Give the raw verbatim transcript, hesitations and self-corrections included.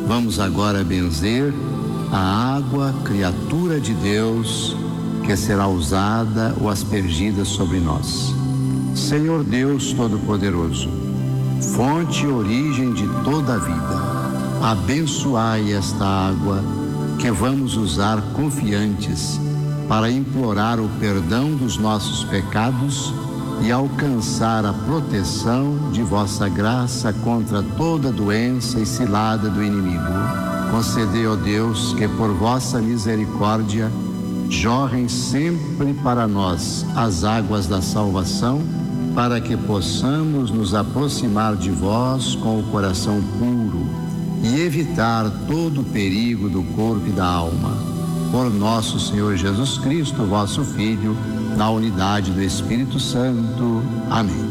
Vamos agora benzer a água, criatura de Deus, que será usada ou aspergida sobre nós. Senhor Deus Todo-Poderoso, fonte e origem de toda a vida, abençoai esta água que vamos usar confiantes para implorar o perdão dos nossos pecados e alcançar a proteção de vossa graça contra toda doença e cilada do inimigo. Concedei, ó Deus, que por vossa misericórdia jorrem sempre para nós as águas da salvação, para que possamos nos aproximar de vós com o coração puro e evitar todo o perigo do corpo e da alma. Por nosso Senhor Jesus Cristo, vosso Filho, na unidade do Espírito Santo. Amém.